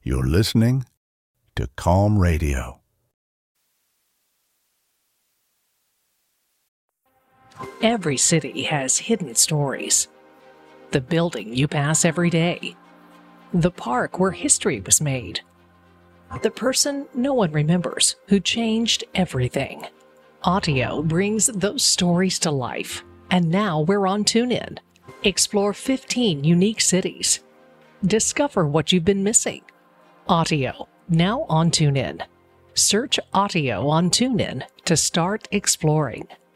You're listening to Calm Radio. Every city has hidden stories. The building you pass every day. The park where history was made. The person no one remembers who changed everything. Audio brings those stories to life. And now we're on TuneIn. Explore 15 unique cities. Discover what you've been missing. Audio, now on TuneIn. Search Audio on TuneIn to start exploring.